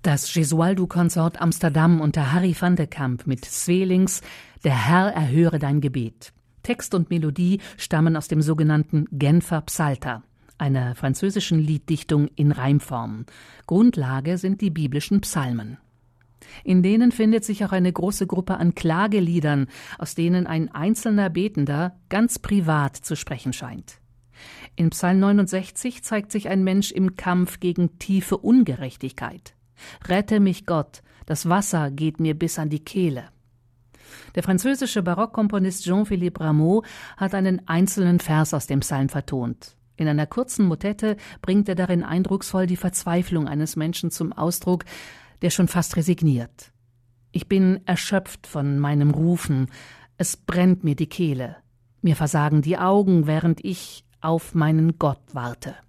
Das Gesualdo-Konsort Amsterdam unter Harry van de Kamp mit Sweelinck, Der Herr erhöre dein Gebet. Text und Melodie stammen aus dem sogenannten Genfer Psalter, einer französischen Lieddichtung in Reimform. Grundlage sind die biblischen Psalmen. In denen findet sich auch eine große Gruppe an Klageliedern, aus denen ein einzelner Betender ganz privat zu sprechen scheint. In Psalm 69 zeigt sich ein Mensch im Kampf gegen tiefe Ungerechtigkeit. Rette mich Gott, das Wasser geht mir bis an die Kehle. Der französische Barockkomponist Jean-Philippe Rameau hat einen einzelnen Vers aus dem Psalm vertont. In einer kurzen Motette bringt er darin eindrucksvoll die Verzweiflung eines Menschen zum Ausdruck, der schon fast resigniert. Ich bin erschöpft von meinem Rufen, es brennt mir die Kehle. Mir versagen die Augen, während ich auf meinen Gott warte.